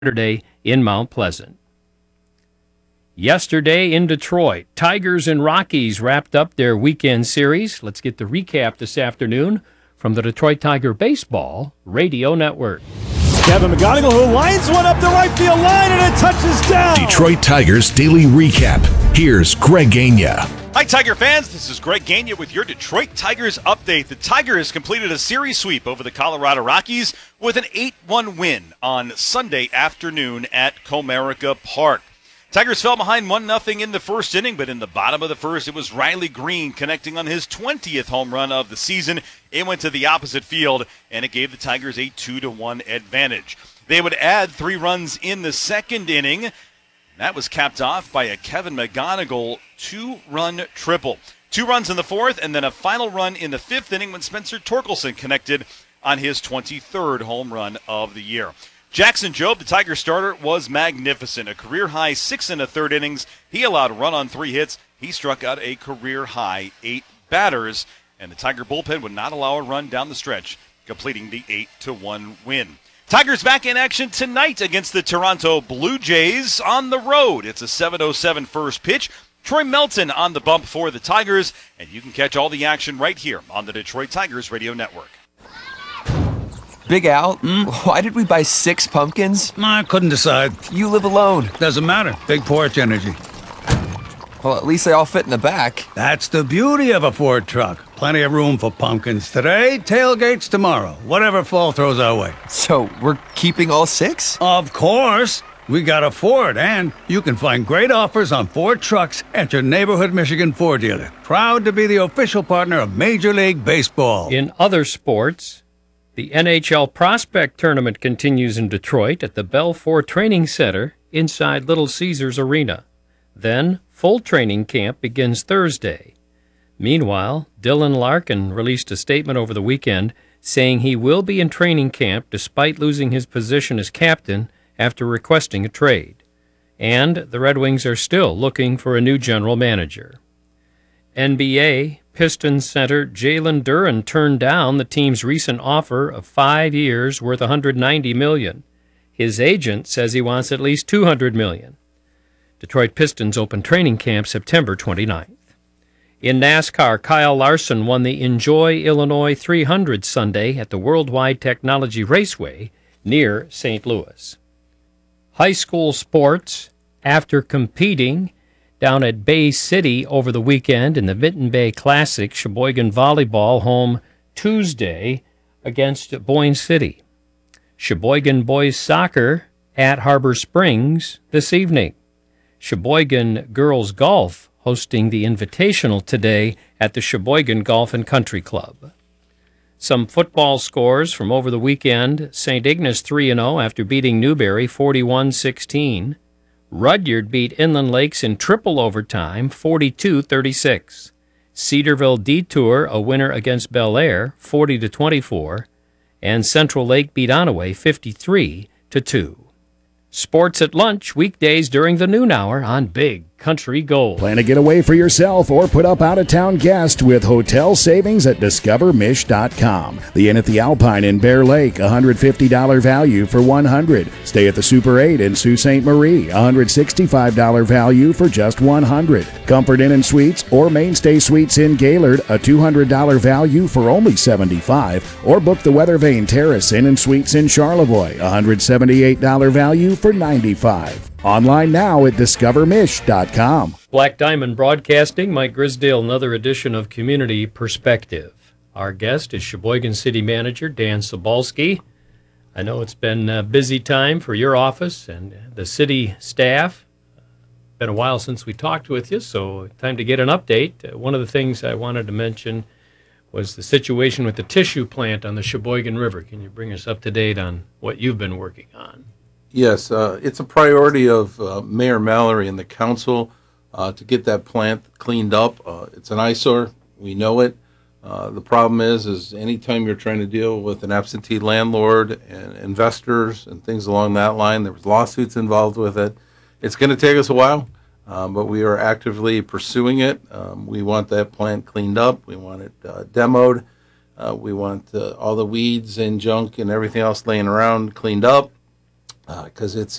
Saturday in Mount Pleasant. Yesterday in Detroit, Tigers and Rockies wrapped up their weekend series. Let's get the recap this afternoon from the Detroit Tiger Baseball Radio Network. Kevin McGonigal, who lines one up the right field line, and it touches down. Detroit Tigers Daily Recap. Here's Greg Gagne. Hi, Tiger fans. This is Greg Gagne with your Detroit Tigers update. The Tigers completed a series sweep over the Colorado Rockies with an 8-1 win on Sunday afternoon at Comerica Park. Tigers fell behind 1-0 in the first inning, but in the bottom of the first, it was Riley Green connecting on his 20th home run of the season. It went to the opposite field, and it gave the Tigers a 2-1 advantage. They would add 3 runs in the second inning. That was capped off by a Kevin McGonigal 2-run triple. 2 runs in the fourth, and then a final run in the fifth inning when Spencer Torkelson connected on his 23rd home run of the year. Jackson Jobe, the Tiger starter, was magnificent. A career-high 6 1/3 innings. He allowed a run on 3 hits. He struck out a career-high 8 batters, and the Tiger bullpen would not allow a run down the stretch, completing the 8-1 win. Tigers back in action tonight against the Toronto Blue Jays on the road. It's a 7:07 first pitch. Troy Melton on the bump for the Tigers, and you can catch all the action right here on the Detroit Tigers Radio Network. Big Al, why did we buy 6 pumpkins? I couldn't decide. You live alone. Doesn't matter. Big porch energy. Well, at least they all fit in the back. That's the beauty of a Ford truck. Plenty of room for pumpkins today, tailgates tomorrow, whatever fall throws our way. So we're keeping all 6? Of course. We got a Ford, and you can find great offers on Ford trucks at your neighborhood Michigan Ford dealer. Proud to be the official partner of Major League Baseball. In other sports, the NHL Prospect Tournament continues in Detroit at the Belfour Training Center inside Little Caesars Arena. Then, full training camp begins Thursday. Meanwhile, Dylan Larkin released a statement over the weekend saying he will be in training camp despite losing his position as captain after requesting a trade. And the Red Wings are still looking for a new general manager. NBA Pistons center Jalen Duren turned down the team's recent offer of 5 years worth $190 million. His agent says he wants at least $200 million. Detroit Pistons open training camp September 29th. In NASCAR, Kyle Larson won the Enjoy Illinois 300 Sunday at the Worldwide Technology Raceway near St. Louis. High school sports, after competing down at Bay City over the weekend in the Mitten Bay Classic, Sheboygan Volleyball home Tuesday against Boyne City. Sheboygan Boys Soccer at Harbor Springs this evening. Sheboygan Girls Golf hosting the Invitational today at the Sheboygan Golf and Country Club. Some football scores from over the weekend. St. Ignace 3-0 after beating Newberry 41-16. Rudyard beat Inland Lakes in triple overtime 42-36. Cedarville Detour a winner against Bel Air 40-24. And Central Lake beat Onaway 53-2. Sports at lunch, weekdays during the noon hour on Big Country Gold. Plan a getaway for yourself or put up out-of-town guests with hotel savings at discovermish.com. The Inn at the Alpine in Bear Lake, $150 value for $100. Stay at the Super 8 in Sault Ste. Marie, $165 value for just $100. Comfort Inn and Suites or Mainstay Suites in Gaylord, a $200 value for only $75. Or book the Weather Vane Terrace Inn and Suites in Charlevoix, $178 value for $95. Online now at discovermish.com. Black Diamond Broadcasting, Mike Grisdale, another edition of Community Perspective. Our guest is Sheboygan City Manager Dan Sobalski. I know it's been a busy time for your office and the city staff. Been a while since we talked with you, so time to get an update. One of the things I wanted to mention was the situation with the tissue plant on the Sheboygan River. Can you bring us up to date on what you've been working on? Yes, it's a priority of Mayor Mallory and the council to get that plant cleaned up. It's an eyesore. We know it. The problem is anytime you're trying to deal with an absentee landlord and investors and things along that line, there was lawsuits involved with it. It's going to take us a while, but we are actively pursuing it. We want that plant cleaned up. We want it demoed. We want all the weeds and junk and everything else laying around cleaned up. because it's